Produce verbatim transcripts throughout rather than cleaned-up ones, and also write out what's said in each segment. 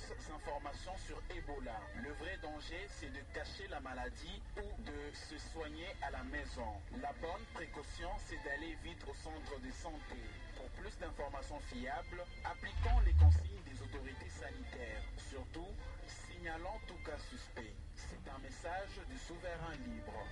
fausses informations sur Ebola. Le vrai danger, c'est de cacher la maladie ou de se soigner à la maison. La bonne précaution, c'est d'aller vite au centre de santé. Pour plus d'informations fiables, appliquons les consignes des autorités sanitaires. Surtout, signalons tout cas suspect. C'est un message du souverain libre.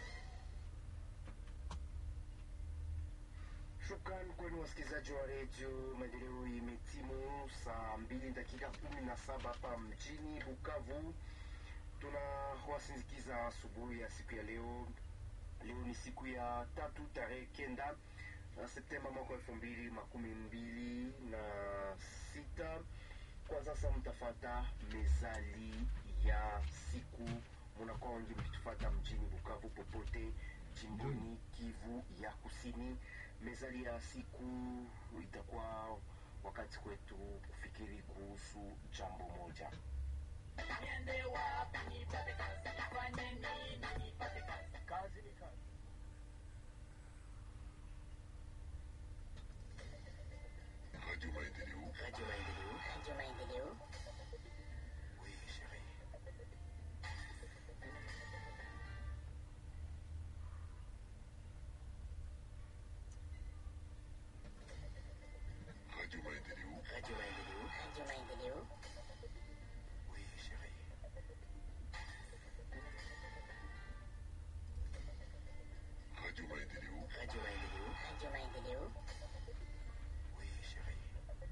Shukran kwenu wasikilizaji wa redio Maendeleo. Imetimu saa mbili dakika kumi na saba hapa mjini Bukavu. Tunawasindikiza asubuhi ya siku ya leo. Leo ni siku ya tatu tarehe kenda Septemba mwaka elfu mbili makumi mbili na sita. Kwa sasa mtafata mezali ya siku. Munakuwa wengi mkitufata mjini Bukavu popote jimboni Kivu ya Kusini. Mezali ya siku itakuwa wakati kwetu kufikiri kuhusu jambo moja. Kazi ni kazi. Radio Maendeleo. Radio Maendeleo. Radio Maendeleo. Oui, chérie. Radio Maendeleo. Radio Maendeleo. Radio Maendeleo. Oui, chérie. Radio Maendeleo. Radio Maendeleo. Radio Maendeleo. Oui, chérie.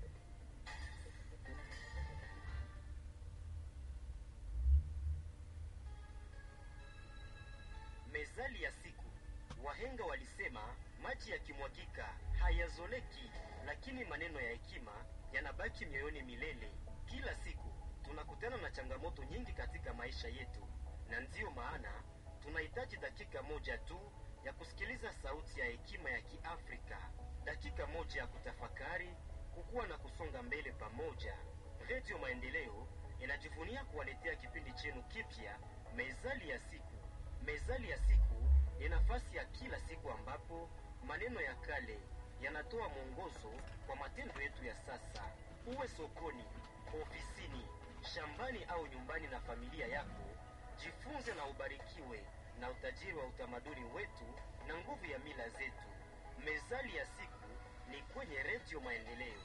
Mezali ya siku. Wahenga walisema maji yakimwagika hayazoleki, lakini maneno ya hekima yanabaki mioyoni milele. Kila siku tunakutana na changamoto nyingi katika maisha yetu, na ndiyo maana tunahitaji dakika moja tu ya kusikiliza sauti ya hekima ya Kiafrika, dakika moja ya kutafakari, kukua na kusonga mbele pamoja. Radio Maendeleo inajivunia kuwaletea kipindi chenu kipya, Mezali ya siku. Mezali ya siku ni nafasi ya kila siku ambapo maneno ya kale yanatoa mwongozo kwa matendo yetu ya sasa. Uwe sokoni, ofisini, shambani au nyumbani na familia yako, jifunze na ubarikiwe na utajiri wa utamaduni wetu na nguvu ya mila zetu. Mezali ya siku ni kwenye Radio Maendeleo,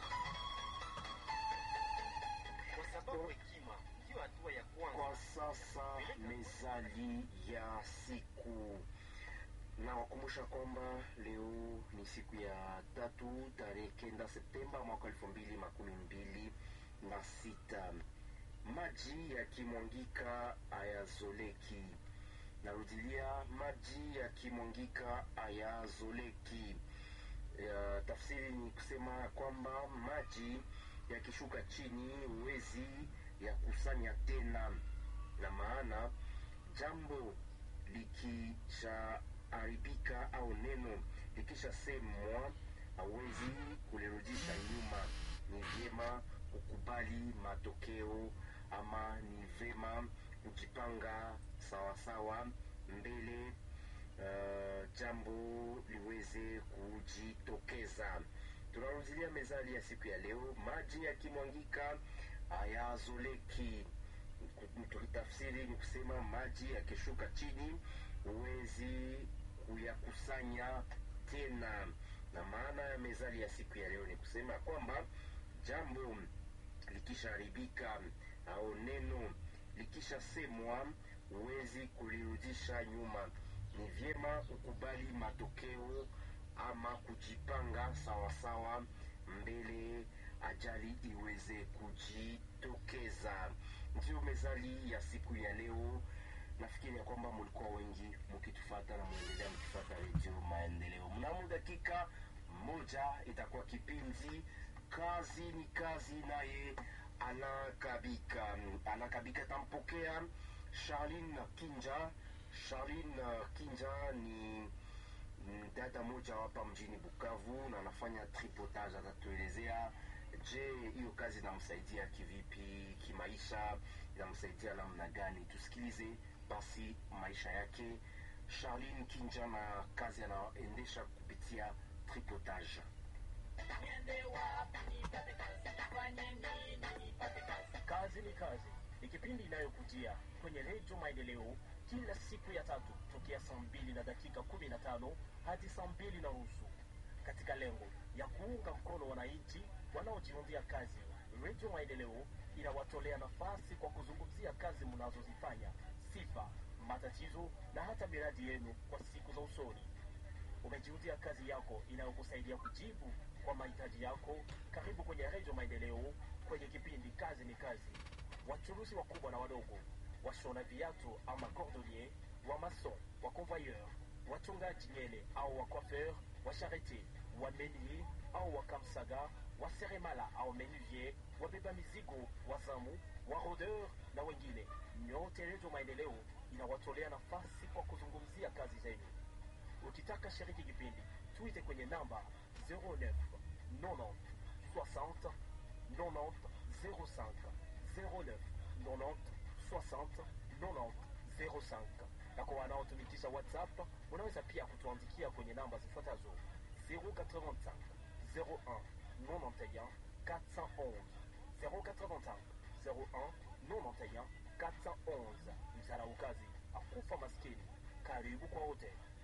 kwa sababu hekima ndiyo hatua ya kwanza. Kwa sasa mezali ya siku. Na wakumbusha kwamba leo ni siku ya tatu tarehe kenda Septemba mwaka elfu mbili makumi mbili na sita. Maji yakimwangika hayazoleki. Narudilia, maji yakimwangika hayazoleki. Ya, tafsiri ni kusema kwamba maji yakishuka chini huwezi ya kusanya tena, na maana jambo likisha haribika au neno likisha semwa hawezi kulirudisha nyuma. Ni vyema kukubali matokeo, ama ni vyema kujipanga sawasawa mbele uh, jambo liweze kujitokeza. Tunarudilia mezali ya siku ya leo. Maji yakimwangika hayazoleki. Tukitafsiri ni kusema maji yakishuka chini huwezi kuyakusanya tena, na maana ya mezali ya siku ya leo ni kusema kwamba jambo likishaharibika au neno likishasemwa huwezi kulirudisha nyuma. Ni vyema kukubali matokeo ama kujipanga sawasawa mbele ajali iweze kujitokeza. Ndio mezali ya siku ya leo. Nafikiri ya kwamba mlikuwa wengi mkitufuata na muendelea mkifuata Radio Maendeleo. Mnamo dakika moja itakuwa kipindi kazi ni kazi, naye anakabika anakabika tampokea Charline Kinja. Charline Kinja ni dada moja hapa mjini Bukavu na anafanya tripotage. Atatuelezea je, hiyo kazi inamsaidia kivipi kimaisha, inamsaidia namna gani. Tusikilize basi maisha yake Charline Kinja na kazi anaendesha kupitia tripotage. Kazi ni kipindi inayokujia kwenye Redio Maendeleo kila siku ya tatu tokea saa mbili na dakika kumi na tano hadi saa mbili na nusu katika lengo ya kuunga mkono wananchi wanaojiundia kazi. Redio Maendeleo inawatolea nafasi kwa kuzungumzia kazi mnazozifanya, sifa, matatizo na hata miradi yenu kwa siku za usoni. Umejiundia kazi yako inayokusaidia kujibu kwa mahitaji yako. Karibu kwenye Redio Maendeleo kwenye kipindi Kazi ni Kazi. Wachuruzi wakubwa na wadogo, washona viatu ama cordonnier, wa mason, wa convoyeur, wachungaji nyele au wa coiffeur, wa charité, wa menier au wa kamsaga, wa seremala au menuvier, wabeba mizigo, wazamu, wa rodeur na wengine. Nyote Redio Maendeleo inawatolea nafasi kwa kuzungumzia kazi zenu. Ukitaka shiriki kipindi, tuite kwenye namba zero neuf nonante soixante nonante zero cinq zero neuf nonante soixante nonante zero cinq. Na kwa wanaotumikisha WhatsApp, unaweza pia kutuandikia kwenye namba zifuatazo zero huit zero un quatre-vingt-un quatre cent onze zero huit zero un quatre-vingt-un quatre cent onze. Msarau kazi akufa maskini. Karibu kwa wote.